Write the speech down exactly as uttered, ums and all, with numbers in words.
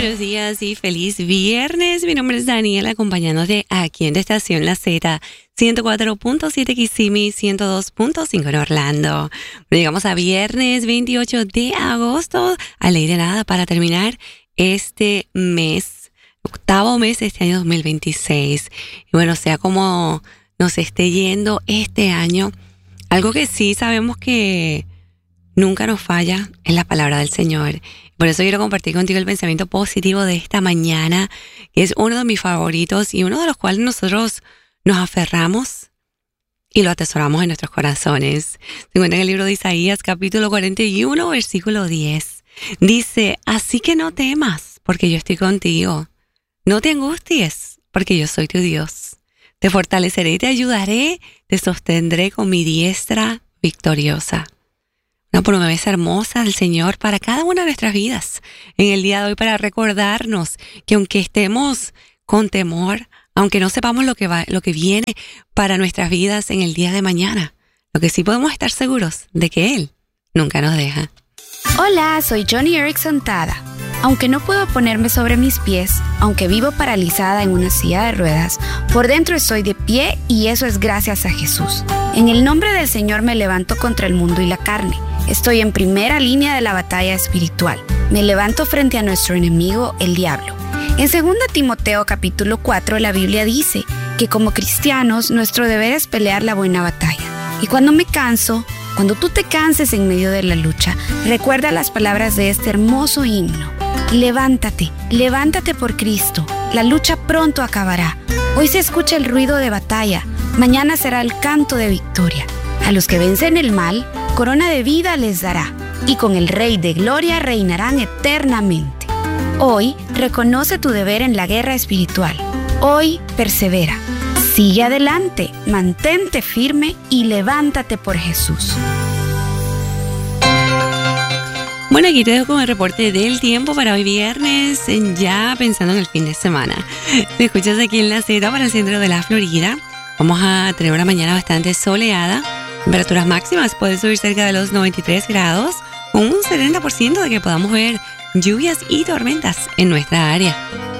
buenos días y feliz viernes. Mi nombre es Daniela, acompañándote aquí en la estación La Z, ciento cuatro punto siete Kissimmee, ciento dos punto cinco en Orlando. Llegamos a viernes veintiocho de agosto, a ley de nada para terminar este mes, octavo mes de este año dos mil veintiséis. Y bueno, sea como nos esté yendo este año, algo que sí sabemos que nunca nos falla es la palabra del Señor. Por eso quiero compartir contigo el pensamiento positivo de esta mañana, que es uno de mis favoritos y uno de los cuales nosotros nos aferramos y lo atesoramos en nuestros corazones. Se encuentra en el libro de Isaías, capítulo cuarenta y uno, versículo diez. Dice, así que no temas, porque yo estoy contigo. No te angusties, porque yo soy tu Dios. Te fortaleceré y te ayudaré, te sostendré con mi diestra victoriosa. Una promesa hermosa del Señor para cada una de nuestras vidas en el día de hoy, para recordarnos que aunque estemos con temor, aunque no sepamos lo que va, lo que viene para nuestras vidas en el día de mañana, lo que sí podemos estar seguros de que Él nunca nos deja. Hola, soy Johnny Erickson Tada. Aunque no puedo ponerme sobre mis pies, aunque vivo paralizada en una silla de ruedas, por dentro estoy de pie y eso es gracias a Jesús. En el nombre del Señor me levanto contra el mundo y la carne. Estoy en primera línea de la batalla espiritual. Me levanto frente a nuestro enemigo, el diablo. En segunda Timoteo capítulo cuatro, la Biblia dice que como cristianos nuestro deber es pelear la buena batalla. Y cuando me canso, cuando tú te canses en medio de la lucha, recuerda las palabras de este hermoso himno. Levántate, levántate por Cristo. La lucha pronto acabará. Hoy se escucha el ruido de batalla. Mañana será el canto de victoria. A los que vencen el mal, corona de vida les dará, y con el Rey de Gloria reinarán eternamente. Hoy reconoce tu deber en la guerra espiritual. Hoy persevera. Sigue adelante, mantente firme y levántate por Jesús. Bueno, aquí te dejo con el reporte del tiempo para hoy viernes, ya pensando en el fin de semana. Te escuchas aquí en La Z para el centro de la Florida. Vamos a tener una mañana bastante soleada. Temperaturas máximas pueden subir cerca de los noventa y tres grados, con un setenta por ciento de que podamos ver lluvias y tormentas en nuestra área.